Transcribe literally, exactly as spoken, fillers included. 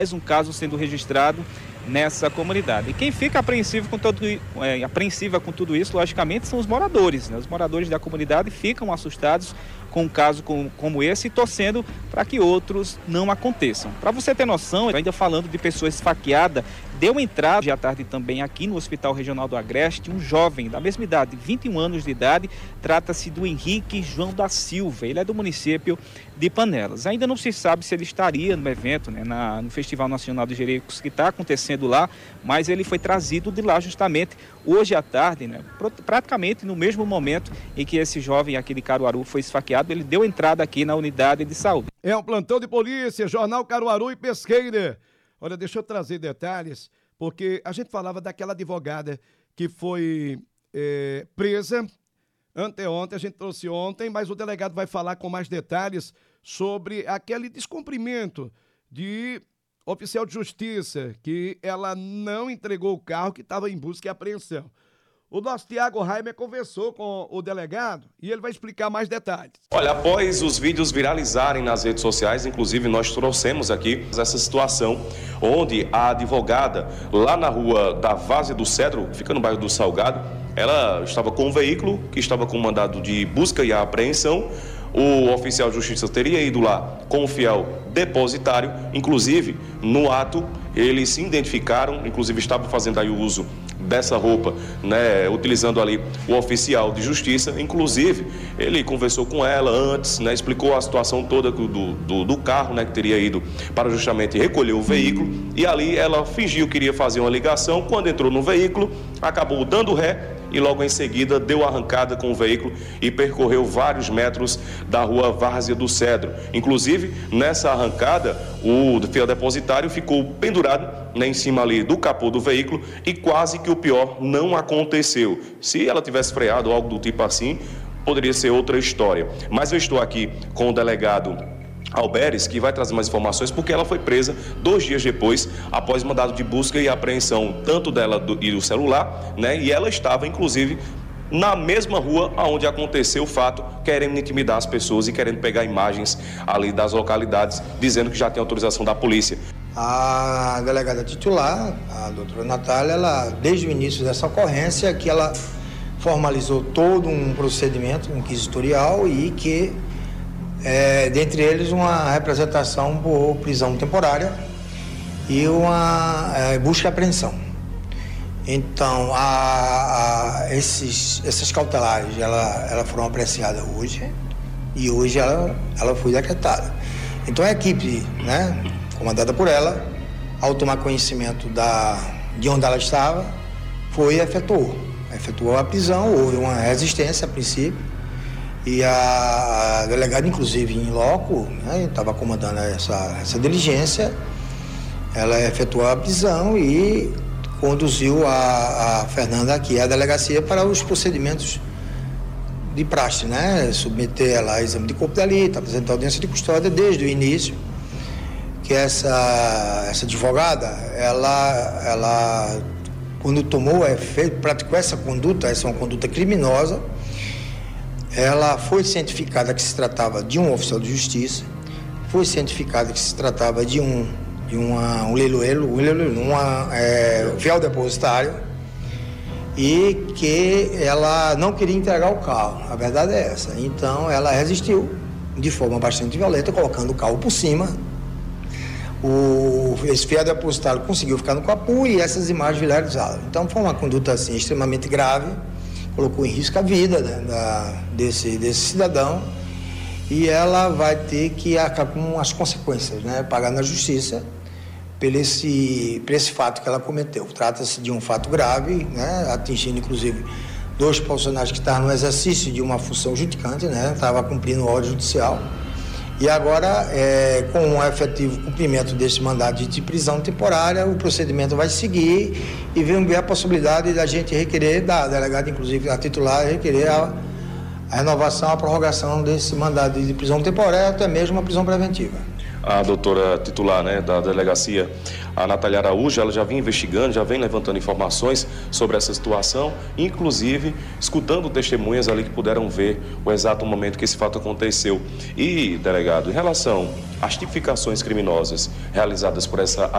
Mais um caso sendo registrado nessa comunidade. E quem fica apreensivo com todo, é, apreensiva com tudo isso, logicamente, são os moradores, né? Os moradores da comunidade ficam assustados com um caso como, como esse e torcendo para que outros não aconteçam. Para você ter noção, ainda falando de pessoas esfaqueadas, deu entrada hoje à tarde também aqui no Hospital Regional do Agreste um jovem da mesma idade, vinte e um anos de idade, trata-se do Henrique João da Silva, ele é do município de Panelas. Ainda não se sabe se ele estaria no evento, né, na, no Festival Nacional de Jericos que está acontecendo lá, mas ele foi trazido de lá justamente hoje à tarde, né, praticamente no mesmo momento em que esse jovem aqui de Caruaru foi esfaqueado, ele deu entrada aqui na unidade de saúde. É um plantão de polícia, Jornal Caruaru e Pesqueira. Olha, deixa eu trazer detalhes, porque a gente falava daquela advogada que foi é, presa anteontem, a gente trouxe ontem, mas o delegado vai falar com mais detalhes sobre aquele descumprimento de oficial de justiça, que ela não entregou o carro que estava em busca e apreensão. O nosso Tiago Raimer conversou com o delegado e ele vai explicar mais detalhes. Olha, após os vídeos viralizarem nas redes sociais, inclusive nós trouxemos aqui essa situação onde a advogada, lá na rua da Várzea do Cedro, fica no bairro do Salgado, ela estava com um veículo que estava com mandado de busca e apreensão. O oficial de justiça teria ido lá com o fiel depositário, inclusive no ato eles se identificaram, inclusive estavam fazendo aí o uso dessa roupa, né, utilizando ali o oficial de justiça. Inclusive ele conversou com ela antes, né, explicou a situação toda do, do, do carro, né, que teria ido para justamente recolher o veículo, e ali ela fingiu que iria fazer uma ligação. Quando entrou no veículo, acabou dando ré e logo em seguida deu arrancada com o veículo e percorreu vários metros da rua Várzea do Cedro. Inclusive, nessa arrancada, o fiel depositário ficou pendurado, né, em cima ali do capô do veículo, e quase que o pior não aconteceu. Se ela tivesse freado ou algo do tipo assim, poderia ser outra história. Mas eu estou aqui com o delegado Alberes, que vai trazer mais informações, porque ela foi presa dois dias depois, após mandado de busca e apreensão, tanto dela do, e do celular, né? E ela estava, inclusive, na mesma rua onde aconteceu o fato, querendo intimidar as pessoas e querendo pegar imagens ali das localidades, dizendo que já tem autorização da polícia. A delegada titular, a doutora Natália, ela, desde o início dessa ocorrência, que ela formalizou todo um procedimento inquisitorial e que É, dentre eles uma representação por prisão temporária e uma é, busca e apreensão. Então, a, a, esses, essas cautelares, ela, ela foram apreciadas hoje e hoje ela, ela foi decretada. Então, a equipe, né, comandada por ela, ao tomar conhecimento da, de onde ela estava, foi e efetuou. Efetuou a prisão, houve uma resistência a princípio, e a delegada, inclusive, em loco, né, estava comandando essa, essa diligência, ela efetuou a prisão e conduziu a, a Fernanda aqui à delegacia para os procedimentos de praxe, né, submeter ela a exame de corpo de delito, apresentar audiência de custódia desde o início, que essa, essa advogada, ela, ela, quando tomou efeito, praticou essa conduta, essa é uma conduta criminosa. Ela foi cientificada que se tratava de um oficial de justiça, foi cientificada que se tratava de um, de uma, um leiloeiro, um leiloeiro, uma é, fiel depositário, e que ela não queria entregar o carro. A verdade é essa. Então, ela resistiu de forma bastante violenta, colocando o carro por cima. O, esse fiel depositário conseguiu ficar no capô e essas imagens viralizaram. Então, foi uma conduta assim, extremamente grave, colocou em risco a vida, né, da, desse, desse cidadão, e ela vai ter que acabar com as consequências, né, pagar na justiça por esse, por esse fato que ela cometeu. Trata-se de um fato grave, né, atingindo inclusive dois profissionais que estavam no exercício de uma função judicante, né, estava cumprindo ordem judicial. E agora, é, com o efetivo cumprimento desse mandado de prisão temporária, o procedimento vai seguir e vem ver a possibilidade da gente requerer, da delegada, inclusive a titular, requerer a, a renovação, a prorrogação desse mandado de prisão temporária, até mesmo a prisão preventiva. A doutora titular, né, da delegacia, a Natália Araújo, ela já vem investigando, já vem levantando informações sobre essa situação, inclusive escutando testemunhas ali que puderam ver o exato momento que esse fato aconteceu. E, delegado, em relação às tipificações criminosas realizadas por essa